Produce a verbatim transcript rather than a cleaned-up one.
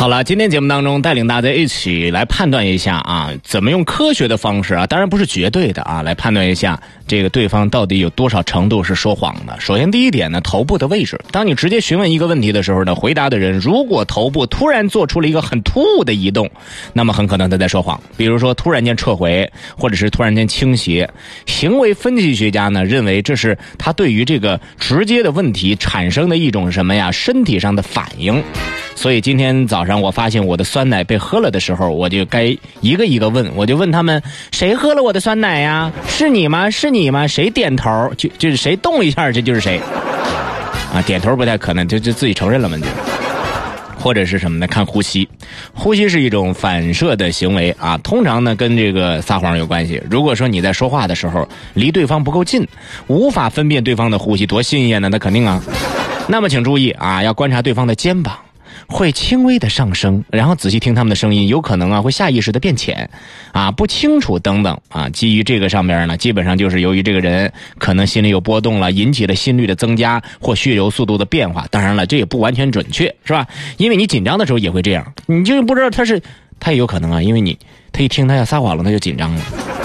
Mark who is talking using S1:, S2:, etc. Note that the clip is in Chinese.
S1: 好了，今天节目当中带领大家一起来判断一下啊，怎么用科学的方式啊，当然不是绝对的啊，来判断一下这个对方到底有多少程度是说谎的。首先第一点呢，头部的位置。当你直接询问一个问题的时候呢，回答的人如果头部突然做出了一个很突兀的移动，那么很可能他在说谎。比如说突然间撤回，或者是突然间倾斜。行为分析学家呢认为这是他对于这个直接的问题产生的一种什么呀，身体上的反应。所以今天早上我发现我的酸奶被喝了的时候，我就该一个一个问，我就问他们，谁喝了我的酸奶呀？是你吗？是你吗？谁点头就就是谁动一下，这就是谁啊？点头不太可能，就就自己承认了嘛就。或者是什么呢？看呼吸，呼吸是一种反射的行为啊，通常呢跟这个撒谎有关系。如果说你在说话的时候离对方不够近，无法分辨对方的呼吸，多新鲜呢？那肯定啊。那么请注意啊，要观察对方的肩膀。会轻微的上升，然后仔细听他们的声音，有可能啊会下意识的变浅，啊不清楚等等啊。基于这个上面呢，基本上就是由于这个人可能心里有波动了，引起了心率的增加或血流速度的变化。当然了，这也不完全准确，是吧？因为你紧张的时候也会这样，你就不知道他是他也有可能啊，因为你他一听他要撒谎了，他就紧张了。